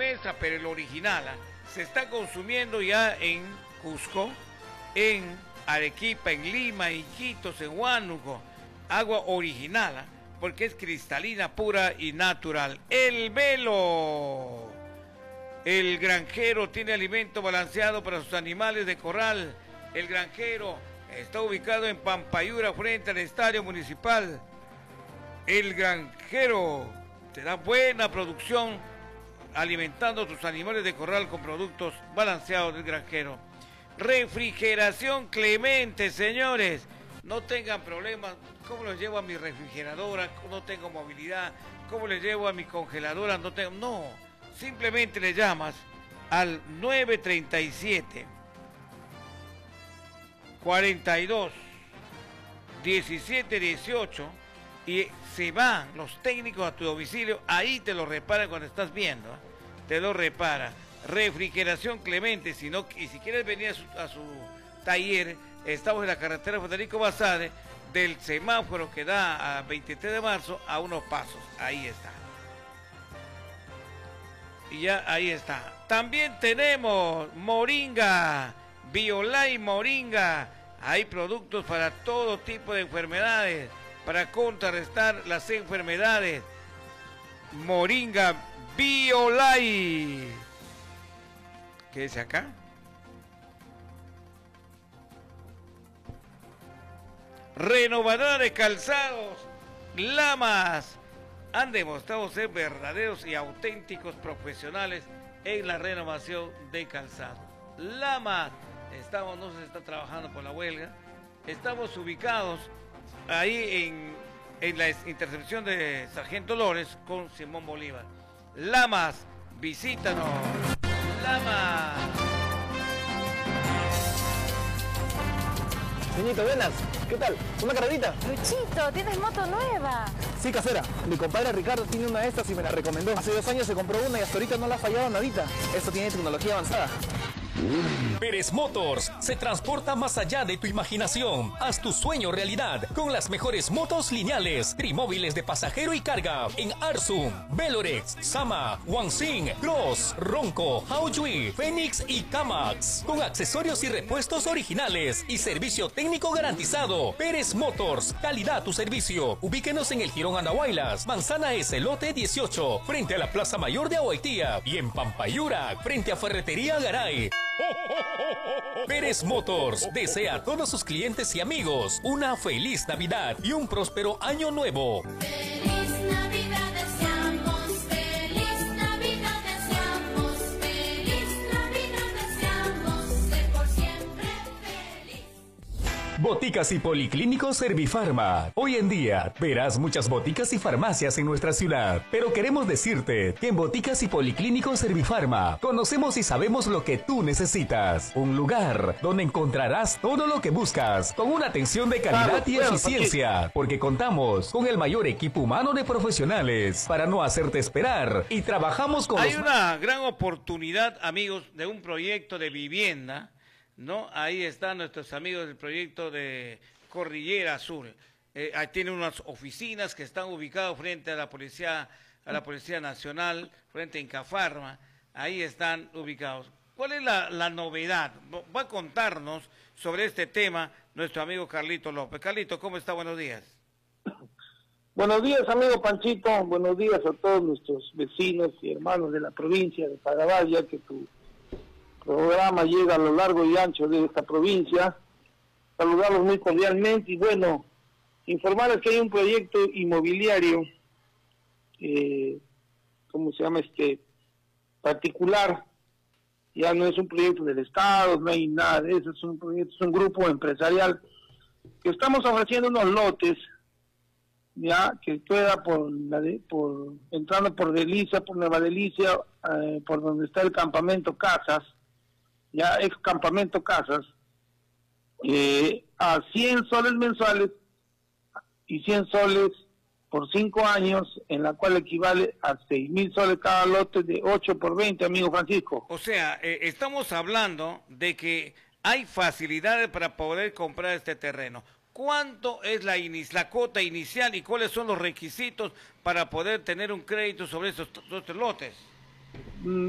nuestra, pero el original, se está consumiendo ya en Cusco, en Arequipa, en Lima, en Iquitos, en Huánuco. Agua original, porque es cristalina, pura y natural. El Velo. El Granjero tiene alimento balanceado para sus animales de corral. El Granjero está ubicado en Pampayura, frente al Estadio Municipal. El Granjero te da buena producción alimentando tus animales de corral con productos balanceados del Granjero. Refrigeración Clemente, señores. No tengan problemas. ¿Cómo los llevo a mi refrigeradora? No tengo movilidad. ¿Cómo les llevo a mi congeladora? No. Simplemente le llamas al 937 42 17 18 y se van los técnicos a tu domicilio. Ahí te lo reparan cuando estás viendo, te lo repara. Refrigeración Clemente. Y si quieres venir a su taller, estamos en la carretera Federico Basade, del semáforo que da a 23 de marzo a unos pasos. Ahí está. Y ya ahí está. También tenemos Moringa, Biolay Moringa. Hay productos para todo tipo de enfermedades, para contrarrestar las enfermedades. Moringa Biolay. ¿Qué dice acá? Renovadora de calzados, Lamas. Han demostrado ser verdaderos y auténticos profesionales en la renovación de calzado. Lamas. No se está trabajando por la huelga. Estamos ubicados ahí en la intersección de Sargento Lores con Simón Bolívar. Lamas, visítanos. Lamas. Señorito, buenas. ¿Qué tal? ¿Una carrerita? Luchito, ¿tienes moto nueva? Sí, casera. Mi compadre Ricardo tiene una de estas y me la recomendó. Hace 2 años se compró una y hasta ahorita no la ha fallado nadita. Esto tiene tecnología avanzada. Pérez Motors se transporta más allá de tu imaginación. Haz tu sueño realidad con las mejores motos lineales, trimóviles de pasajero y carga en Arsum, Velorex, Sama, Wanxing, Cross, Ronco, Haoyui, Fénix y Kamax. Con accesorios y repuestos originales y servicio técnico garantizado. Pérez Motors, calidad a tu servicio. Ubíquenos en el Jirón Andahuaylas, Manzana S, lote 18, frente a la Plaza Mayor de Ahuaytía, y en Pampayura, frente a Ferretería Garay. Pérez Motors desea a todos sus clientes y amigos una feliz Navidad y un próspero año nuevo. Feliz Navidad deseamos, feliz Navidad deseamos, feliz Navidad deseamos, ser por siempre feliz. Boticas y Policlínicos Servifarma. Hoy en día verás muchas boticas y farmacias en nuestra ciudad, pero queremos decirte que en Boticas y Policlínicos Servifarma conocemos y sabemos lo que tú necesitas. Un lugar donde encontrarás todo lo que buscas, con una atención de calidad y eficiencia, porque contamos con el mayor equipo humano de profesionales para no hacerte esperar y trabajamos con Hay una gran oportunidad, amigos, de un proyecto de vivienda, ¿no? Ahí están nuestros amigos del proyecto de Cordillera Azul. Ahí tienen unas oficinas que están ubicadas frente a la Policía Nacional, frente a Incafarma. Ahí están ubicados. ¿Cuál es la novedad? Va a contarnos sobre este tema nuestro amigo Carlito López. Carlito, ¿cómo está? Buenos días. Buenos días, amigo Panchito. Buenos días a todos nuestros vecinos y hermanos de la provincia de Paraguay, ya que tu programa llega a lo largo y ancho de esta provincia. Saludarlos muy cordialmente y bueno, informarles que hay un proyecto inmobiliario, ¿cómo se llama? Particular. Ya no es un proyecto del Estado, no hay nada de eso, es un proyecto, es un grupo empresarial que estamos ofreciendo unos lotes, ya que queda entrando por Delicia, por Nueva Delicia, por donde está el campamento Casas, ya ex campamento Casas, a 100 soles mensuales y 100 soles por 5 años, en la cual equivale a 6.000 soles cada lote de 8 por 20, amigo Francisco. O sea, estamos hablando de que hay facilidades para poder comprar este terreno. ¿Cuánto es la cuota inicial y cuáles son los requisitos para poder tener un crédito sobre estos lotes?